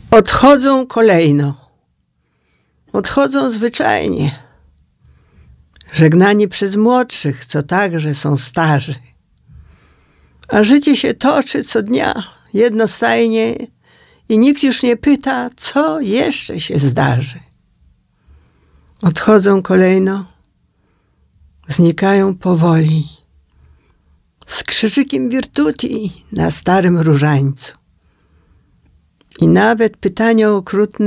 Odchodzą kolejno. Odchodzą zwyczajnie. Żegnani przez młodszych, co także są starzy. A życie się toczy co dnia, jednostajnie i nikt już nie pyta, co jeszcze się zdarzy. Odchodzą kolejno, znikają powoli, z krzyżykiem virtuti na starym różańcu. I nawet pytania okrutne